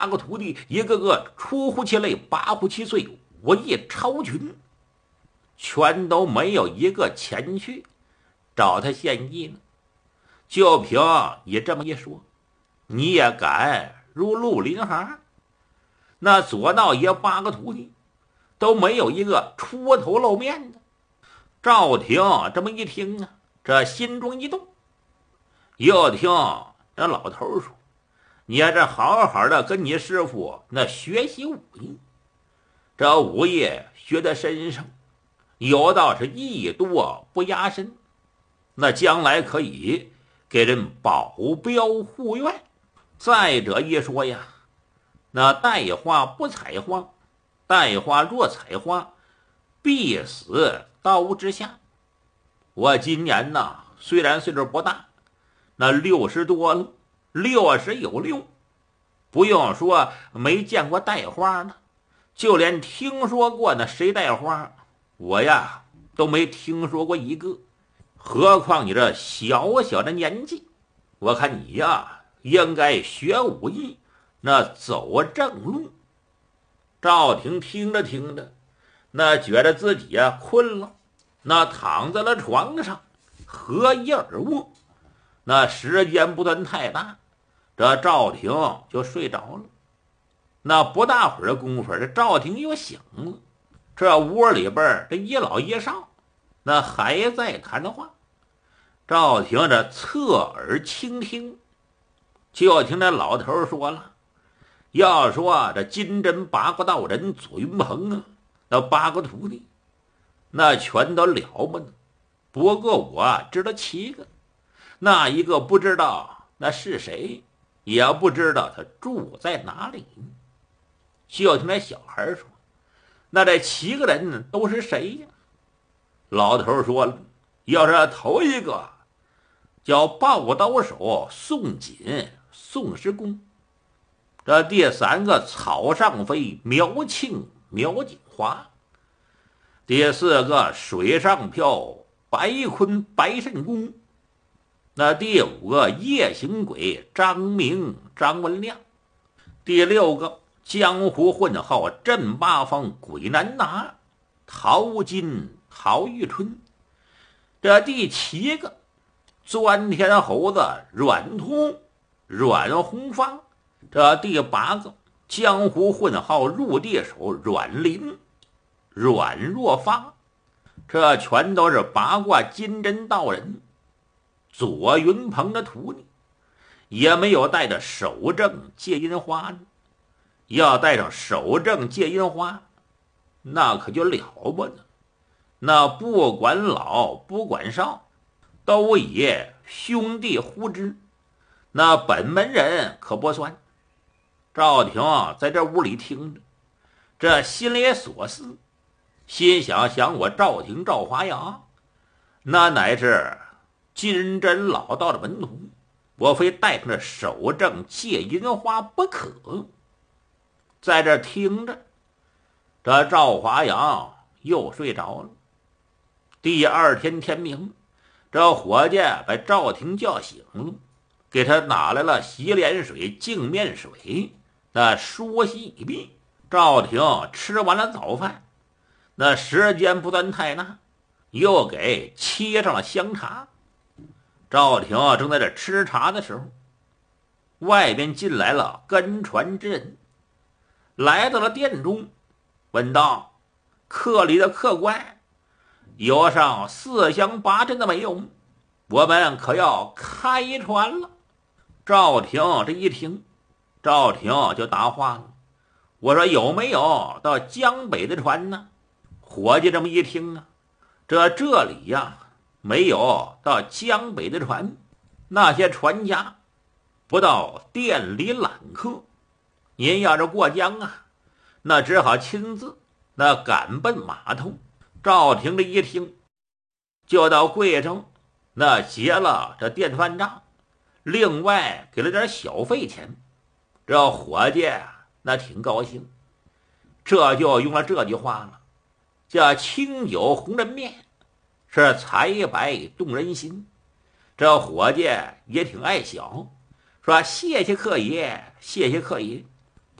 个徒弟一个个出乎其类，拔乎其萃，武艺超群，全都没有一个前去找他献艺呢。就凭你这么一说，你也敢入绿林行？那左道爷8个徒弟都没有一个出头露面的。赵廷这么一听啊，这心中一动，又听这老头说：“你这好好的跟你师傅那学习武艺，这武艺学得深生，有道是艺多不压身，那将来可以给人保镖护院。再者一说呀，那带花不采花，带花若采花，必死刀之下。我今年呢，虽然岁数不大，那60多了，60有6，不用说没见过带花呢，就连听说过那谁带花，我呀都没听说过一个。何况你这小小的年纪，我看你呀应该学武艺，那走正路。”赵廷听着听着，那觉得自己呀困了，那躺在了床上，合衣而卧。那时间不算太大，这赵廷就睡着了。那不大会儿的功夫，这赵廷又醒了。这屋里边这一老一少，那还在谈话。赵廷这侧耳倾听，就听那老头说了：“要说这金针八卦道人左云鹏啊，那8个徒弟，那全都了不得。不过我知道7个，那一个不知道那是谁，也不知道他住在哪里。”就听那小孩说：“那这7个人都是谁呀？”老头说了：“要是头一个叫抱刀手宋锦、宋师公，这第3个草上飞苗庆、苗景华，第4个水上漂白坤、白慎公，那第5个夜行鬼张明、张文亮，第6个江湖混号镇八方鬼难拿陶金、陶玉春，这第7个钻天猴子阮通、阮红发，这第8个江湖混号入地手阮林、阮若发，这全都是八卦金针道人左云鹏的徒弟，也没有带着守正戒阴花呢。要带上守正戒阴花，那可就了不得，那不管老不管少，都以兄弟呼之，那本门人可不算。赵廷在这屋里听着，这心里所思，心想我赵廷赵华阳，那乃是金针老道的门徒，我非带上这守正戒阴花不可。在这听着，这赵华阳又睡着了。第2天天明，这伙计把赵廷叫醒了，给他拿来了洗脸水、净面水，那梳洗一毕。赵廷吃完了早饭，那时间不算太大，又给沏上了香茶。赵廷正在这吃茶的时候，外边进来了跟船之人，来到了殿中，问道：“客里的客官有上4香8阵的没有？我们可要开船了。”赵廷这一听，赵廷就答话了：“我说有没有到江北的船呢？”伙计这么一听啊，这里呀没有到江北的船，那些船家不到店里揽客，您要是过江啊，那只好亲自那赶奔码头。赵廷这一听，就到柜上那结了这电饭账，另外给了点小费钱。这伙计那挺高兴，这就用了这句话了，叫清酒红人面，是财白动人心。这伙计也挺爱小，说谢谢客爷，谢谢客爷。